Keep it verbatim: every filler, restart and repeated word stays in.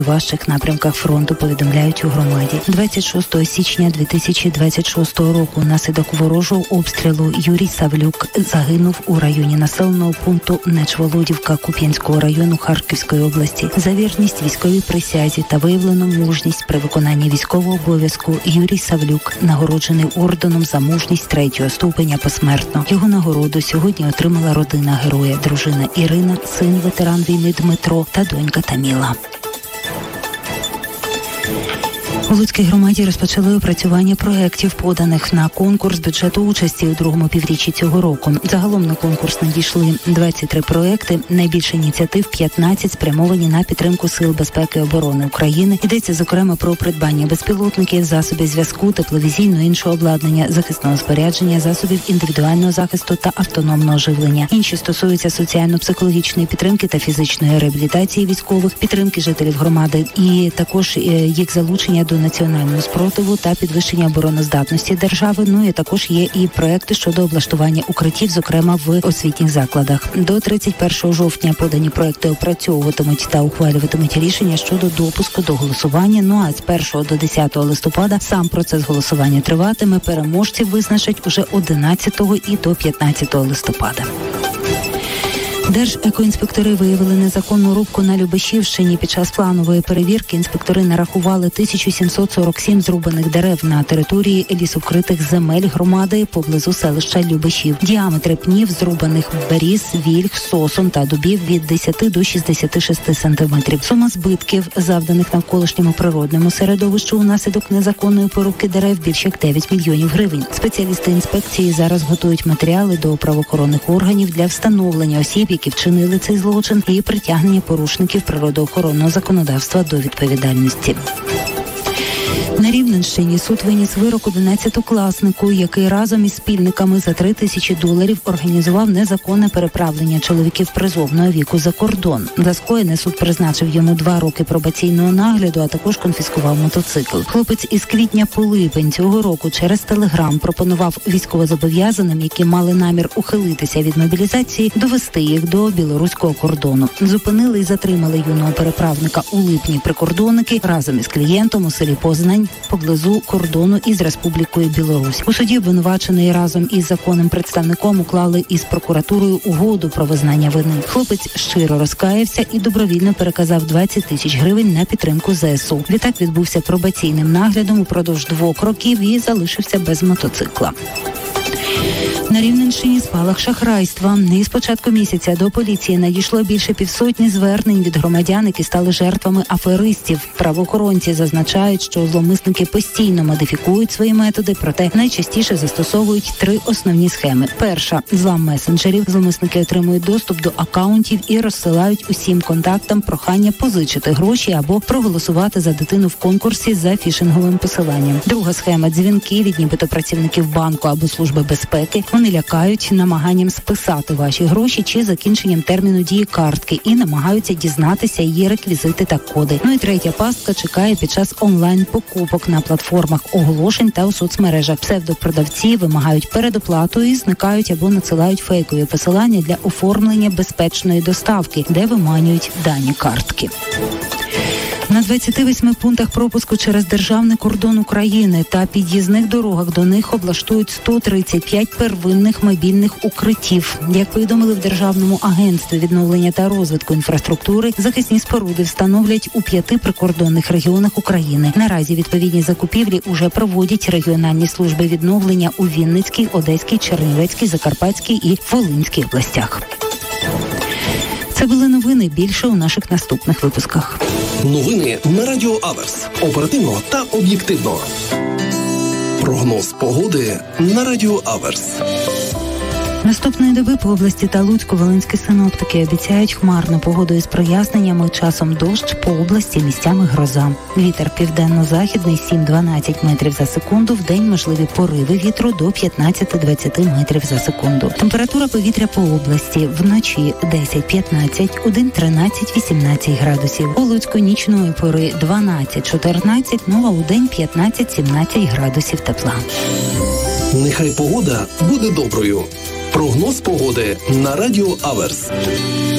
важчих напрямках фронту, повідомляють у громаді. двадцять шостого січня дві тисячі двадцять шостого року внаслідок ворожого обстрілу Юрій Савлюк загинув у районі населеного пункту Нечволодівка Куп'янського району Харківської області. За вірність військовій присязі та виявлену мужність при виконанні військового обов'язку Юрій Савлюк нагороджений орденом за мужність третього ступеня посмертно. Його нагороду сьогодні отримала родина героя, дружина Ірина, син ветеран війни Дмитро та донька Таміла. У Луцькій громаді розпочали опрацювання проєктів, поданих на конкурс бюджету участі у другому півріччі цього року. Загалом на конкурс надійшли двадцять три проєкти, найбільше ініціатив п'ятнадцять спрямовані на підтримку Сил безпеки і оборони України. Йдеться, зокрема, про придбання безпілотників, засобів зв'язку, тепловізійного іншого обладнання, захисного спорядження, засобів індивідуального захисту та автономного живлення. Інші стосуються соціально-психологічної підтримки та фізичної реабілітації військових, підтримки жителів громади і також їх залучення до національного спротиву та підвищення обороноздатності держави. Ну і також є і проекти щодо облаштування укриттів, зокрема в освітніх закладах. До тридцять першого жовтня подані проекти опрацьовуватимуть та ухвалюватимуть рішення щодо допуску до голосування. Ну а з першого до десятого листопада сам процес голосування триватиме. Переможців визначать уже одинадцятого і до п'ятнадцятого листопада. Держекоінспектори виявили незаконну рубку на Любешівщині. Під час планової перевірки інспектори нарахували тисячу сімсот сорок сім зрубаних дерев на території лісовкритих земель громади поблизу селища Любешів. Діаметри пнів зрубаних беріз, вільх, сосон та дубів від десяти до шістдесяти шести сантиметрів. Сума збитків, завданих навколишньому природному середовищу унаслідок незаконної порубки дерев, більше як дев'ять мільйонів гривень. Спеціалісти інспекції зараз готують матеріали до правоохоронних органів для встановлення осіб, які вчинили цей злочин, і притягнення порушників природоохоронного законодавства до відповідальності. На Рівненщині суд виніс вирок одинадцятикласнику, який разом із спільниками за три тисячі доларів організував незаконне переправлення чоловіків призовного віку за кордон. За скоєне суд призначив йому два роки пробаційного нагляду, а також конфіскував мотоцикл. Хлопець із квітня по липень цього року через Телеграм пропонував військовозобов'язаним, які мали намір ухилитися від мобілізації, довести їх до білоруського кордону. Зупинили і затримали юного переправника у липні прикордонники разом із клієнтом у селі Познань поблизу кордону із Республікою Білорусь. У суді обвинувачений разом із законним представником уклали із прокуратурою угоду про визнання вини. Хлопець щиро розкаявся і добровільно переказав двадцять тисяч гривень на підтримку зе ес у. Відтак відбувся пробаційним наглядом упродовж двох років і залишився без мотоцикла. На Рівненщині спалах шахрайства. Із початку місяця до поліції надійшло більше півсотні звернень від громадян, які стали жертвами аферистів. Правоохоронці зазначають, що зловмисники постійно модифікують свої методи, проте найчастіше застосовують три основні схеми. Перша – злам месенджерів. Зловмисники отримують доступ до акаунтів і розсилають усім контактам прохання позичити гроші або проголосувати за дитину в конкурсі за фішинговим посиланням. Друга схема – дзвінки від нібито працівників банку або служби безпеки. Вони лякають намаганням списати ваші гроші чи закінченням терміну дії картки і намагаються дізнатися її реквізити та коди. Ну і третя пастка чекає під час онлайн-покупок на платформах оголошень та у соцмережах. Псевдопродавці вимагають передоплату і зникають або надсилають фейкові посилання для оформлення безпечної доставки, де виманюють дані картки. На двадцяти восьми пунктах пропуску через державний кордон України та під'їзних дорогах до них облаштують сто тридцять п'ять первинних мобільних укриттів. Як повідомили в Державному агентстві відновлення та розвитку інфраструктури, захисні споруди встановлять у п'яти прикордонних регіонах України. Наразі відповідні закупівлі уже проводять регіональні служби відновлення у Вінницькій, Одеській, Чернівецькій, Закарпатській і Волинській областях. Це були новини. Більше у наших наступних випусках. Новини на Радіо Аверс. Оперативно та об'єктивно. Прогноз погоди на Радіо Аверс. Наступної доби по області та Луцьку волинські синоптики обіцяють хмарну погоду із проясненнями, часом дощ, по області місцями гроза. Вітер південно-західний сім-дванадцять метрів за секунду, вдень можливі пориви вітру до п'ятнадцять-двадцять метрів за секунду. Температура повітря по області вночі десять-п'ятнадцять, удень тринадцять-вісімнадцять градусів. У Луцьку нічної пори дванадцять-чотирнадцять, ну а удень п'ятнадцять-сімнадцять градусів тепла. Нехай погода буде доброю. Прогноз погоди на Радіо Аверс.